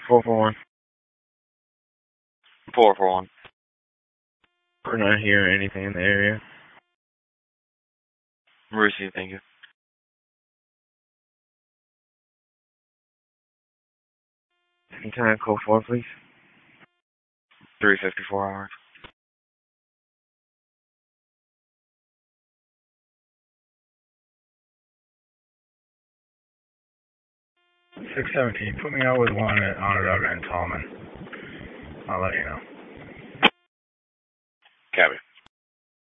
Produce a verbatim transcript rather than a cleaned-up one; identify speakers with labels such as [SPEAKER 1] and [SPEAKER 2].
[SPEAKER 1] four four one.
[SPEAKER 2] four four one.
[SPEAKER 1] We're not hearing anything in the area.
[SPEAKER 2] Receive, thank you.
[SPEAKER 1] Time code four, please.
[SPEAKER 2] three fifty-four hours.
[SPEAKER 3] six seventeen, put me out with one at Onondaga and Tallman. I'll let you know.
[SPEAKER 2] Copy.